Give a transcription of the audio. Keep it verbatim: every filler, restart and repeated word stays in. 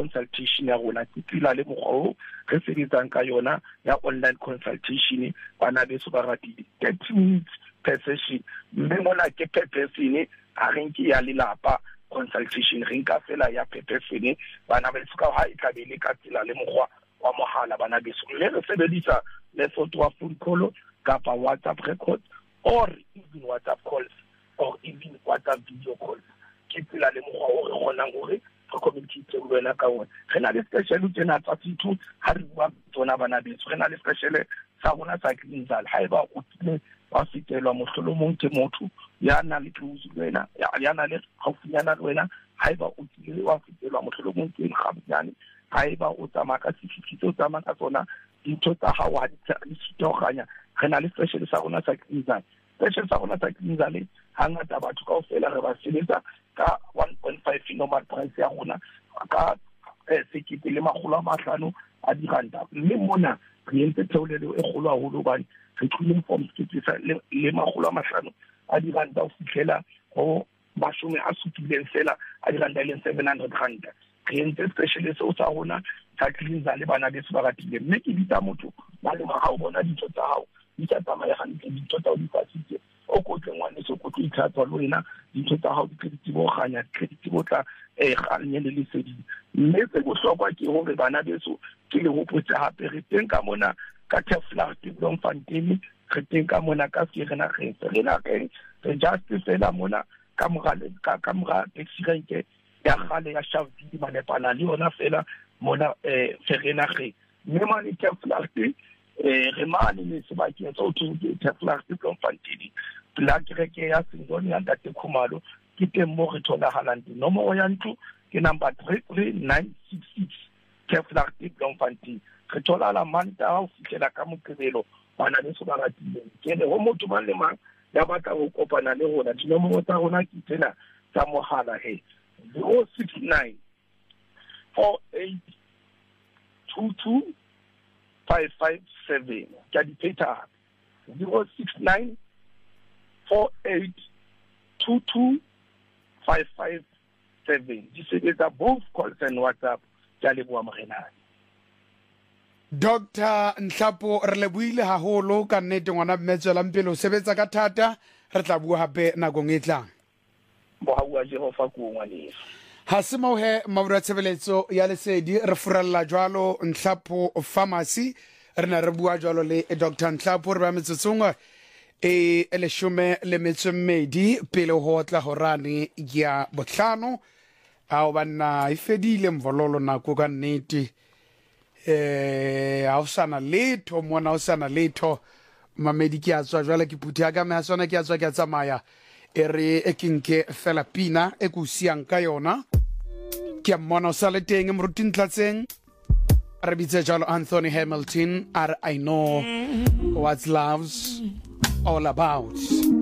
consultation ya rona ke tsela le mokgwa o re sebetsang ka yona ya online consultation bana beso ba ratile thirty minutes per session mme mona ke per person a re nke ya lelapa consultation re nka fela ya per person bana beso ka ha e tlabele ka tsela le mokgwa wa mohala bana beso le re sebedisa le photo wa phone call kapa WhatsApp record or even WhatsApp calls or even WhatsApp video calls ke tsela le mokgwa o re kgonang hore re communicate le wena ka ona re na le special tsena tsa fithu ha re bua tsona bana beso re na le special sa rona sa clinical haeba o tsile wa fitelwa mohlolomong ke motho ya na le close wena ya na le haufinyana le wena haeba o tsile wa fitelwa mohlolomong ke kgabunyane haeba o tsamaya ka sefifitse o tsamaya ka tsona dintho tsa hao ha di sitoganya re na le special sa rona sa clinical special sa rona sa clinical hangata batho kaofela re ba sebetsa ka one point five normal price ya rona ka sekete le makgolo a mahlano a diranta mme mona re entse theolelo e kgolo haholo bane re tlile form sekete le makgolo a mahlano a diranta o fihlela ho mashome a supileng fela a diranta le seven hundred rand re entse specialist o sa rona sa clinical le bana beso ba ratile mme ke ditsa motho ba le mahao bona ditho tsa hao di tsa tsamaya hantle ditho tsa o di fasitse o ko tlengwane so ko tlatwa le wena ditho tsa hao di credit bo ganya credit bo tla eh ganye le lesedi mme se bohlokwa ke hore bana beso ke le hopotsa hape re teng ka mona ka Teflar Bloemfontein re teng ka mona ka Serena Gate Serena Gate re just fela mona ka mogale ka ka mora taxi rank ya gale ya Shavdi Manepana le yona fela mona eh Serena Gate mme mane Teflar eh re mane le sebakeng tsa o tsotse Teflar Bloemfontein la kereke ya Sindoni ya Ntate Khumalo ke teng mo re thola halandi nomoro ya ntlo ke number three three nine six six Teflar Bloemfontein re thola la manta o fitlela ka moqebelo bana le so ba ratile ke le ho motho ba le mang ya batla go kopana le rona dinomoro tsa rona ke tsena tsa mohala he zero six nine four eight two two five five seven ka di peta zero six nine four eight two two five five seven di sebetsa both calls and WhatsApp ja le bua morenane Doctor Nhlapo re le buile haholo ka nnete ngwana mmetswela mpelo o sebetsa ka thata re tla bua hape nakong e tlang bo ha bua je ho fa ku ngwaneso ha se mo he mabura tshebeletso ya lesedi re furalla jwalo Nhlapo pharmacy re na re bua jwalo le Doctor Nhlapo re ba metsotsongwa e le shume le metsemmedi pele ho tla horane ya botlhano a bana ifedile mvololo nako ka nnete eh a usana letho mona usana letho mamedi ke a tswa jwale ke puthi aga me a tswana ke a tswa ke a tsamaya e re e kinke fela pina e ku siang ka yona ke a mona usale teng mo rutin tlatseng re bitse jalo Anthony Hamilton are I know what love's all about.